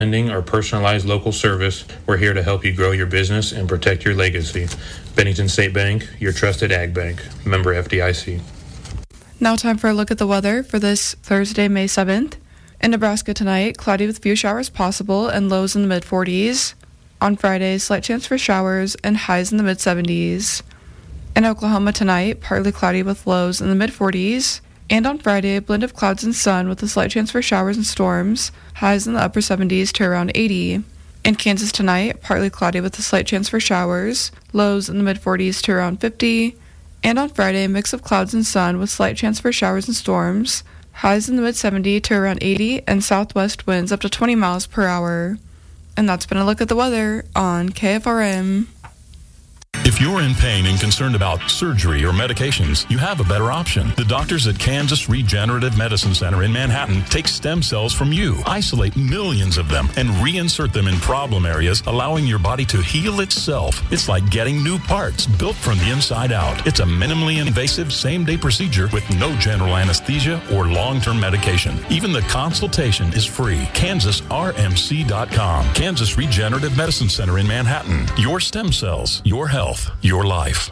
Lending or personalized local service, we're here to help you grow your business and protect your legacy. Bennington State Bank, your trusted ag bank. Member FDIC. Now time for a look at the weather for this Thursday, May 7th. In Nebraska tonight, cloudy with few showers possible and lows in the mid-40s. On Friday, slight chance for showers and highs in the mid-70s. In Oklahoma tonight, partly cloudy with lows in the mid-40s. And on Friday, a blend of clouds and sun with a slight chance for showers and storms, highs in the upper 70s to around 80. In Kansas tonight, partly cloudy with a slight chance for showers, lows in the mid-40s to around 50. And on Friday, a mix of clouds and sun with slight chance for showers and storms, highs in the mid-70 to around 80, and southwest winds up to 20 miles per hour. And that's been a look at the weather on KFRM. If you're in pain and concerned about surgery or medications, you have a better option. The doctors at Kansas Regenerative Medicine Center in Manhattan take stem cells from you, isolate millions of them, and reinsert them in problem areas, allowing your body to heal itself. It's like getting new parts built from the inside out. It's a minimally invasive same-day procedure with no general anesthesia or long-term medication. Even the consultation is free. KansasRMC.com. Kansas Regenerative Medicine Center in Manhattan. Your stem cells, your health, your life.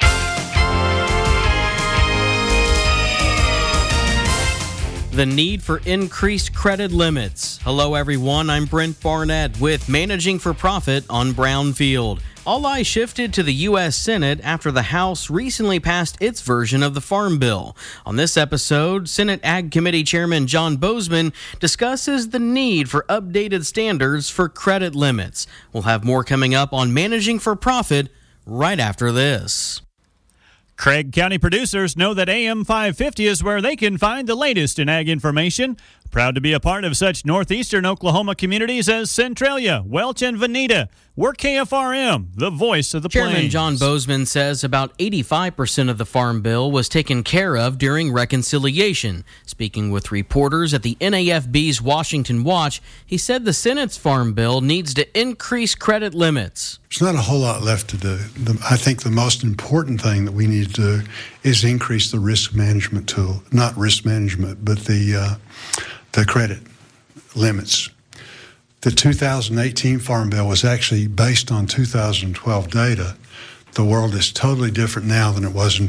The need for increased credit limits. Hello, everyone. I'm Brent Barnett with Managing for Profit on Brownfield. All eyes shifted to the U.S. Senate after the House recently passed its version of the Farm Bill. On this episode, Senate Ag Committee Chairman John Boozman discusses the need for updated standards for credit limits. We'll have more coming up on Managing for Profit right after this. Craig County producers know that AM 550 is where they can find the latest in ag information. Proud to be a part of such northeastern Oklahoma communities as Centralia, Welch, and Veneta. We're KFRM, the voice of the plains. Chairman John Boozman says about 85% of the Farm Bill was taken care of during reconciliation. Speaking with reporters at the NAFB's Washington Watch, he said the Senate's Farm Bill needs to increase credit limits. There's not a whole lot left to do. I think the most important thing that we need to do is increase the risk management tool. Not risk management, but the credit limits. The 2018 Farm Bill was actually based on 2012 data. The world is totally different now than it was in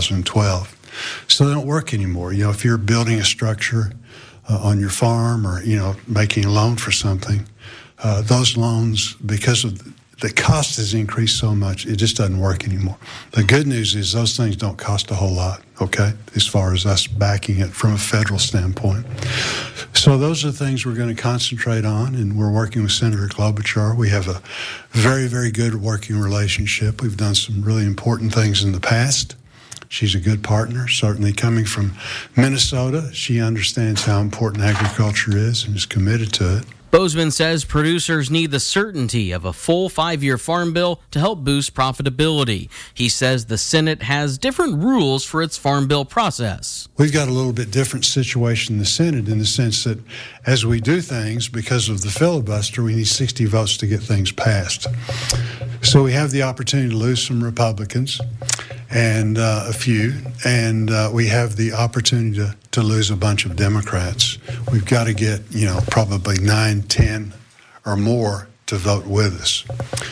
2012. So they don't work anymore. You know, if you're building a structure on your farm or, you know, making a loan for something, those loans, because of the cost has increased so much, it just doesn't work anymore. The good news is those things don't cost a whole lot, okay, as far as us backing it from a federal standpoint. So those are the things we're going to concentrate on, and we're working with Senator Klobuchar. We have a very, very good working relationship. We've done some really important things in the past. She's a good partner, certainly coming from Minnesota. She understands how important agriculture is and is committed to it. Boozman says producers need the certainty of a full 5-year farm bill to help boost profitability. He says the Senate has different rules for its farm bill process. We've got a little bit different situation in the Senate in the sense that as we do things, because of the filibuster, we need 60 votes to get things passed. So we have the opportunity to lose some Republicans and a few, and we have the opportunity to lose a bunch of Democrats. We've got to get, you know, probably 9, 10 or more to vote with us.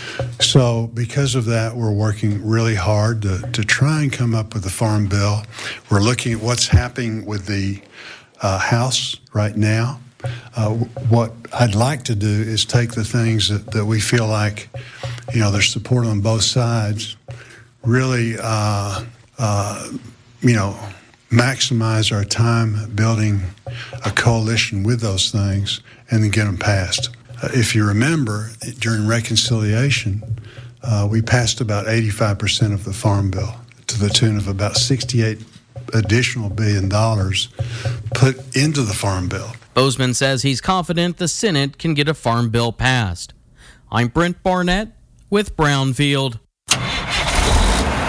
So because of that, we're working really hard to try and come up with a farm bill. We're looking at what's happening with the House right now. What I'd like to do is take the things that we feel like, you know, there's support on both sides, really, you know, maximize our time building a coalition with those things and then get them passed. If you remember, during reconciliation, we passed about 85% of the Farm Bill to the tune of about $68 additional billion put into the Farm Bill. Boozman says he's confident the Senate can get a farm bill passed. I'm Brent Barnett with Brownfield.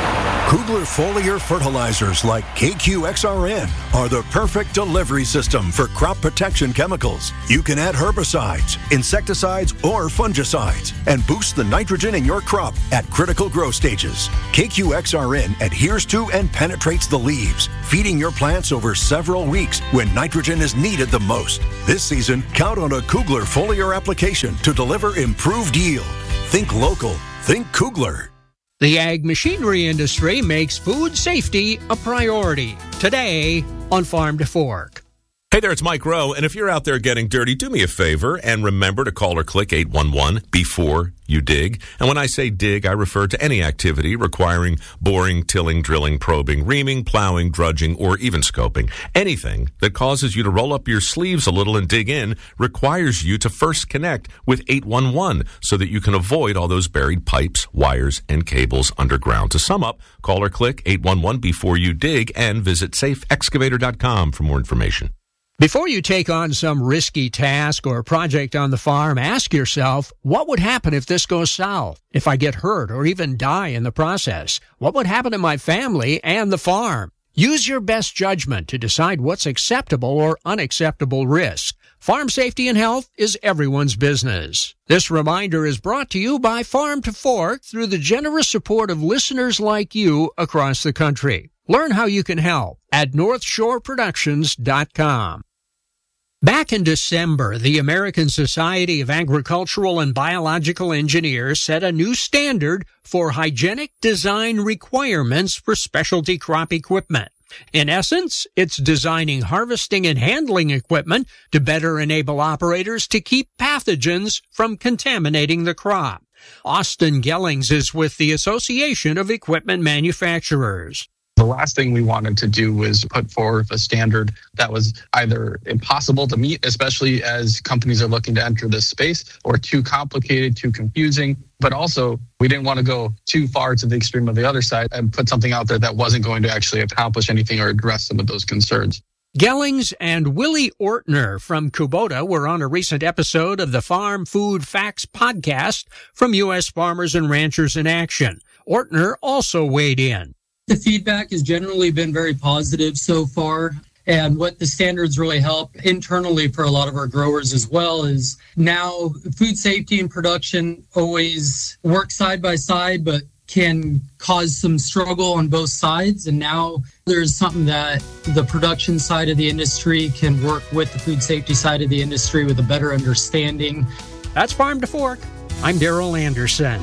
Kugler foliar fertilizers like KQXRN are the perfect delivery system for crop protection chemicals. You can add herbicides, insecticides, or fungicides and boost the nitrogen in your crop at critical growth stages. KQXRN adheres to and penetrates the leaves, feeding your plants over several weeks when nitrogen is needed the most. This season, count on a Kugler foliar application to deliver improved yield. Think local. Think Kugler. The ag machinery industry makes food safety a priority. Today on Farm to Fork. Hey there, it's Mike Rowe, and if you're out there getting dirty, do me a favor and remember to call or click 811 before you dig. And when I say dig, I refer to any activity requiring boring, tilling, drilling, probing, reaming, plowing, drudging, or even scoping. Anything that causes you to roll up your sleeves a little and dig in requires you to first connect with 811 so that you can avoid all those buried pipes, wires, and cables underground. To sum up, call or click 811 before you dig and visit safeexcavator.com for more information. Before you take on some risky task or project on the farm, ask yourself, what would happen if this goes south? If I get hurt or even die in the process? What would happen to my family and the farm? Use your best judgment to decide what's acceptable or unacceptable risk. Farm safety and health is everyone's business. This reminder is brought to you by Farm to Fork through the generous support of listeners like you across the country. Learn how you can help at NorthshoreProductions.com. Back in December, the American Society of Agricultural and Biological Engineers set a new standard for hygienic design requirements for specialty crop equipment. In essence, it's designing harvesting and handling equipment to better enable operators to keep pathogens from contaminating the crop. Austin Gellings is with the Association of Equipment Manufacturers. The last thing we wanted to do was put forth a standard that was either impossible to meet, especially as companies are looking to enter this space, or too complicated, too confusing. But also, we didn't want to go too far to the extreme of the other side and put something out there that wasn't going to actually accomplish anything or address some of those concerns. Gellings and Willie Ortner from Kubota were on a recent episode of the Farm Food Facts podcast from U.S. Farmers and Ranchers in Action. Ortner also weighed in. The feedback has generally been very positive so far. And what the standards really help internally for a lot of our growers as well is now food safety and production always work side by side, but can cause some struggle on both sides. And now there's something that the production side of the industry can work with the food safety side of the industry with a better understanding. That's Farm to Fork. I'm Darrell Anderson.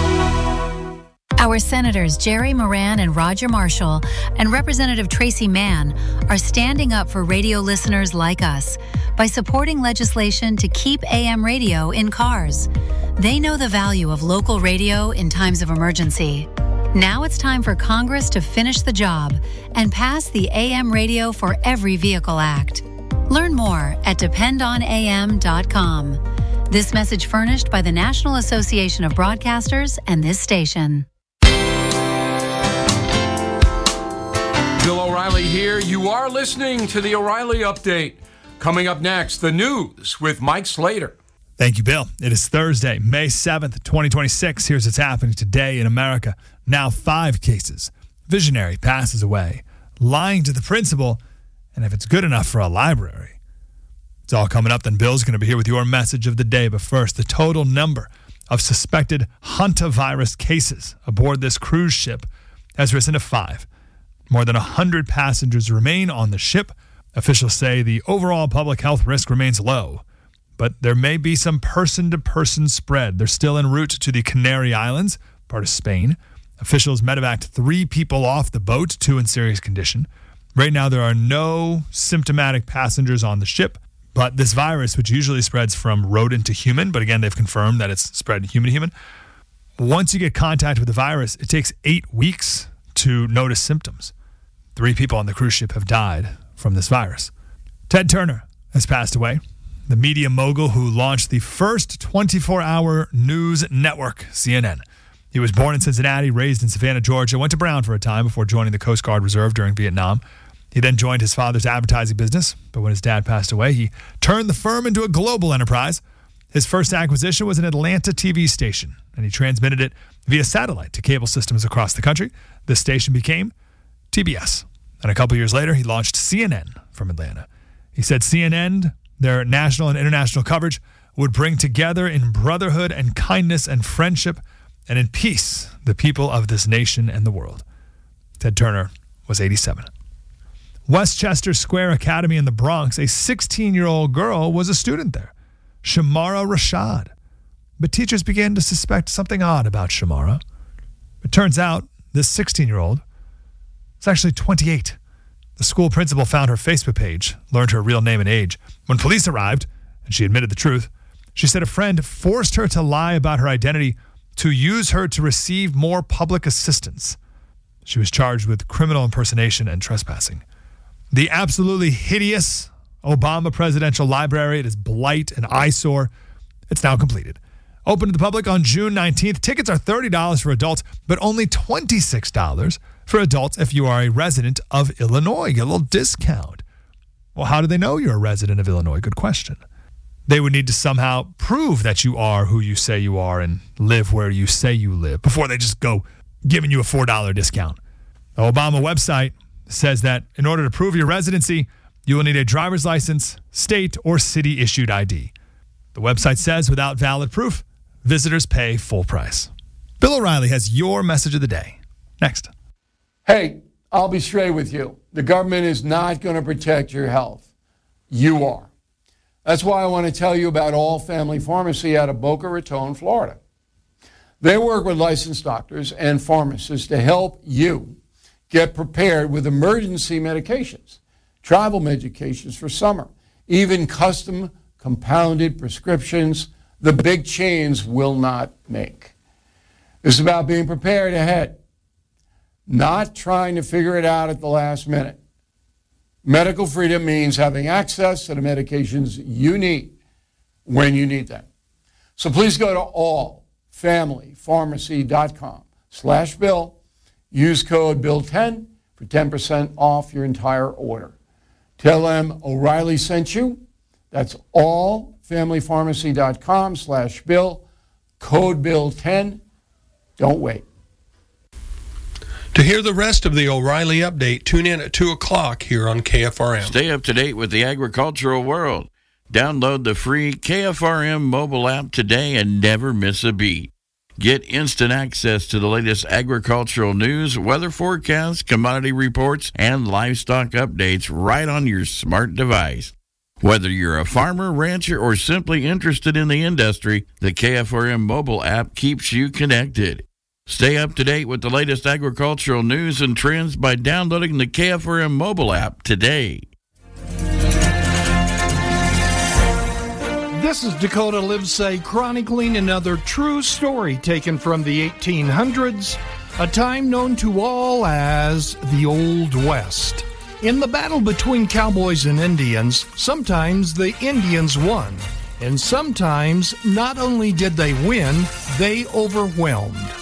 Our Senators Jerry Moran and Roger Marshall and Representative Tracy Mann are standing up for radio listeners like us by supporting legislation to keep AM radio in cars. They know the value of local radio in times of emergency. Now it's time for Congress to finish the job and pass the AM Radio for Every Vehicle Act. Learn more at dependonam.com. This message furnished by the National Association of Broadcasters and this station. Bill O'Reilly here. You are listening to the O'Reilly Update. Coming up next, the news with Mike Slater. Thank you, Bill. It is Thursday, May 7th, 2026. Here's what's happening today in America. Now 5 cases. Visionary passes away. Lying to the principal. And if it's good enough for a library. It's all coming up. Then Bill's going to be here with your message of the day. But first, the total number of suspected hantavirus cases aboard this cruise ship has risen to 5. More than 100 passengers remain on the ship. Officials say the overall public health risk remains low, but there may be some person-to-person spread. They're still en route to the Canary Islands, part of Spain. Officials medevaced 3 people off the boat, 2 in serious condition. Right now, there are no symptomatic passengers on the ship, but this virus, which usually spreads from rodent to human, but again, they've confirmed that it's spread human to human. Once you get contact with the virus, it takes 8 weeks to notice symptoms. 3 people on the cruise ship have died from this virus. Ted Turner has passed away, the media mogul who launched the first 24-hour news network, CNN. He was born in Cincinnati, raised in Savannah, Georgia, went to Brown for a time before joining the Coast Guard Reserve during Vietnam. He then joined his father's advertising business, but when his dad passed away, he turned the firm into a global enterprise. His first acquisition was an Atlanta TV station, and he transmitted it via satellite to cable systems across the country. This station became TBS. And a couple years later, he launched CNN from Atlanta. He said CNN, their national and international coverage, would bring together in brotherhood and kindness and friendship and in peace the people of this nation and the world. Ted Turner was 87. Westchester Square Academy in the Bronx, a 16-year-old girl was a student there, Shamara Rashad. But teachers began to suspect something odd about Shamara. It turns out this 16-year-old is actually 28. The school principal found her Facebook page, learned her real name and age. When police arrived, and she admitted the truth, she said a friend forced her to lie about her identity to use her to receive more public assistance. She was charged with criminal impersonation and trespassing. The absolutely hideous Obama Presidential Library, it is blight and eyesore. It's now completed. Open to the public on June 19th. Tickets are $30 for adults, but only $26 for adults if you are a resident of Illinois. You get a little discount. Well, how do they know you're a resident of Illinois? Good question. They would need to somehow prove that you are who you say you are and live where you say you live before they just go giving you a $4 discount. The Obama website says that in order to prove your residency, you will need a driver's license, state, or city-issued ID. The website says without valid proof, visitors pay full price. Bill O'Reilly has your message of the day. Next. Hey, I'll be straight with you. The government is not going to protect your health. You are. That's why I want to tell you about All Family Pharmacy out of Boca Raton, Florida. They work with licensed doctors and pharmacists to help you get prepared with emergency medications, travel medications for summer, even custom compounded prescriptions the big chains will not make. It's about being prepared ahead, not trying to figure it out at the last minute. Medical freedom means having access to the medications you need when you need them. So please go to allfamilypharmacy.com/Bill. Use code BILL10 for 10% off your entire order. Tell them O'Reilly sent you. That's allfamilypharmacy.com/Bill. Code BILL10. Don't wait. To hear the rest of the O'Reilly Update, tune in at 2 o'clock here on KFRM. Stay up to date with the agricultural world. Download the free KFRM mobile app today and never miss a beat. Get instant access to the latest agricultural news, weather forecasts, commodity reports, and livestock updates right on your smart device. Whether you're a farmer, rancher, or simply interested in the industry, the KFRM mobile app keeps you connected. Stay up to date with the latest agricultural news and trends by downloading the KFRM mobile app today. This is Dakota Livesay chronicling another true story taken from the 1800s, a time known to all as the Old West. In the battle between cowboys and Indians, sometimes the Indians won, and sometimes not only did they win, they overwhelmed.